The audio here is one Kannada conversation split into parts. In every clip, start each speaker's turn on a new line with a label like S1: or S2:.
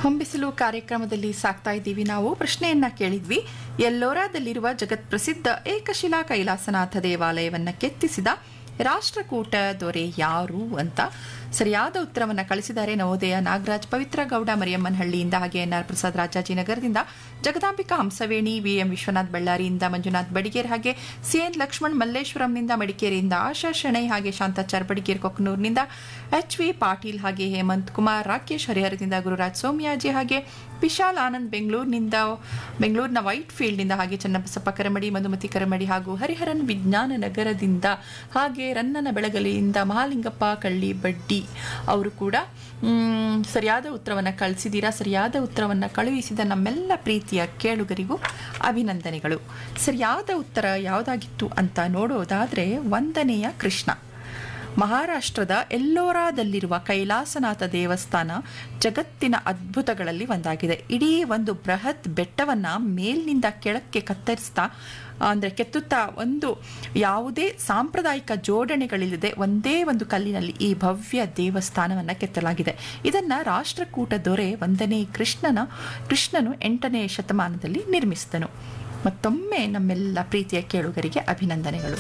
S1: ಹೊಂಬಿಸಿಲು ಕಾರ್ಯಕ್ರಮದಲ್ಲಿ ಸಾಕ್ತಾ ಇದ್ದೀವಿ. ನಾವು ಪ್ರಶ್ನೆಯನ್ನ ಕೇಳಿದ್ವಿ. ಎಲ್ಲೋರಾದಲ್ಲಿರುವ ಜಗತ್ ಪ್ರಸಿದ್ಧ ಏಕಶಿಲಾ ಕೈಲಾಸನಾಥ ದೇವಾಲಯವನ್ನ ಕೆತ್ತಿಸಿದ ರಾಷ್ಟ್ರಕೂಟ ದೊರೆ ಯಾರು ಅಂತ ಸರಿಯಾದ ಉತ್ತರವನ್ನು ಕಳಿಸಿದ್ದಾರೆ. ನವೋದಯ ನಾಗರಾಜ್, ಪವಿತ್ರ ಗೌಡ ಮರಿಯಮ್ಮನಹಳ್ಳಿಯಿಂದ, ಹಾಗೆ ಎನ್ಆರ್ ಪ್ರಸಾದ್ ರಾಜಾಜಿನಗರದಿಂದ, ಜಗದಾಂಬಿಕಾ ಹಂಸವೇಣಿ, ವಿಎಂ ವಿಶ್ವನಾಥ್ ಬಳ್ಳಾರಿಯಿಂದ, ಮಂಜುನಾಥ್ ಬಡಿಗೇರ್, ಹಾಗೆ ಸಿಎನ್ ಲಕ್ಷ್ಮಣ್ ಮಲ್ಲೇಶ್ವರಂನಿಂದ, ಮಡಿಕೇರಿಯಿಂದ ಆಶಾ ಶೆಣೈ, ಹಾಗೆ ಶಾಂತಾಚಾರ್ ಬಡಿಗೇರ್ ಕೊಕ್ಕನೂರಿನಿಂದ, ಎಚ್.ವಿ. ಪಾಟೀಲ್, ಹಾಗೆ ಹೇಮಂತ್ ಕುಮಾರ್, ರಾಕೇಶ್ ಹರಿಹರದಿಂದ, ಗುರುರಾಜ್ ಸೋಮಯಾಜಿ, ಹಾಗೆ ವಿಶಾಲ್ ಆನಂದ್ ಬೆಂಗಳೂರಿನ ವೈಟ್ ಫೀಲ್ಡ್ನಿಂದ, ಹಾಗೆ ಚನ್ನಬಸಪ್ಪ ಕರಮಡಿ, ಮಧುಮತಿ ಕರಮಡಿ, ಹಾಗೂ ಹರಿಹರನ್ ವಿಜ್ಞಾನ ನಗರದಿಂದ, ಹಾಗೆ ರನ್ನನ ಬೆಳಗಲಿಯಿಂದ ಮಹಾಲಿಂಗಪ್ಪ ಕಳ್ಳಿ ಬಡ್ಡಿ ಅವರು ಕೂಡ ಸರಿಯಾದ ಉತ್ತರವನ್ನು ಕಳಿಸಿದ್ದೀರಾ. ಸರಿಯಾದ ಉತ್ತರವನ್ನು ಕಳುಹಿಸಿದ ನಮ್ಮೆಲ್ಲ ಪ್ರೀತಿಯ ಕೇಳುಗರಿಗೂ ಅಭಿನಂದನೆಗಳು. ಸರಿಯಾದ ಉತ್ತರ ಯಾವುದಾಗಿತ್ತು ಅಂತ ನೋಡೋದಾದ್ರೆ ವಂದನೆಯ ಕೃಷ್ಣ. ಮಹಾರಾಷ್ಟ್ರದ ಎಲ್ಲೋರಾದಲ್ಲಿರುವ ಕೈಲಾಸನಾಥ ದೇವಸ್ಥಾನ ಜಗತ್ತಿನ ಅದ್ಭುತಗಳಲ್ಲಿ ಒಂದಾಗಿದೆ. ಇಡೀ ಒಂದು ಬೃಹತ್ ಬೆಟ್ಟವನ್ನ ಮೇಲಿನಿಂದ ಕೆಳಕ್ಕೆ ಕೆತ್ತುತ್ತಾ ಒಂದು ಯಾವುದೇ ಸಾಂಪ್ರದಾಯಿಕ ಜೋಡಣೆಗಳಿಲ್ಲದೆ ಒಂದೇ ಒಂದು ಕಲ್ಲಿನಲ್ಲಿ ಈ ಭವ್ಯ ದೇವಸ್ಥಾನವನ್ನು ಕೆತ್ತಲಾಗಿದೆ. ಇದನ್ನ ರಾಷ್ಟ್ರಕೂಟ ದೊರೆ ವಂದನೆ ಕೃಷ್ಣನು 8ನೇ ಶತಮಾನದಲ್ಲಿ ನಿರ್ಮಿಸಿದನು. ಮತ್ತೊಮ್ಮೆ ನಮ್ಮೆಲ್ಲ ಪ್ರೀತಿಯ ಕೇಳುಗರಿಗೆ ಅಭಿನಂದನೆಗಳು.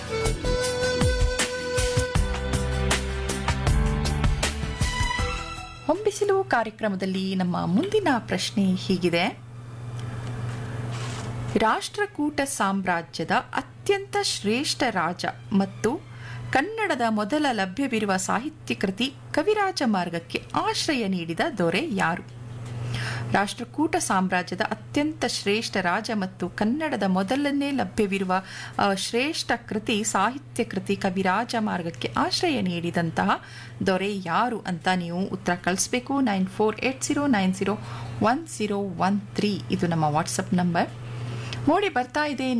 S1: ಹೊಂಬಿಸಿಲು ಕಾರ್ಯಕ್ರಮದಲ್ಲಿ ನಮ್ಮ ಮುಂದಿನ ಪ್ರಶ್ನೆ ಹೀಗಿದೆ. ರಾಷ್ಟ್ರಕೂಟ ಸಾಮ್ರಾಜ್ಯದ ಅತ್ಯಂತ ಶ್ರೇಷ್ಠ ರಾಜ ಮತ್ತು ಕನ್ನಡದ ಮೊದಲ ಲಭ್ಯವಿರುವ ಸಾಹಿತ್ಯ ಕೃತಿ ಕವಿರಾಜ ಮಾರ್ಗಕ್ಕೆ ಆಶ್ರಯ ನೀಡಿದ ದೊರೆ ಯಾರು? ರಾಷ್ಟ್ರಕೂಟ ಸಾಮ್ರಾಜ್ಯದ ಅತ್ಯಂತ ಶ್ರೇಷ್ಠ ರಾಜ ಮತ್ತು ಕನ್ನಡದ ಮೊದಲನೇ ಲಭ್ಯವಿರುವ ಶ್ರೇಷ್ಠ ಕೃತಿ ಸಾಹಿತ್ಯ ಕೃತಿ ಕವಿರಾಜ ಮಾರ್ಗಕ್ಕೆ ಆಶ್ರಯ ನೀಡಿದಂತಹ ದೊರೆ ಯಾರು ಅಂತ ನೀವು ಉತ್ತರ ಕಳಿಸ್ಬೇಕು. 9480901013 ಇದು ನಮ್ಮ ವಾಟ್ಸಪ್ ನಂಬರ್. ಮೂಡಿ ಬರ್ತಾ ಇದೆ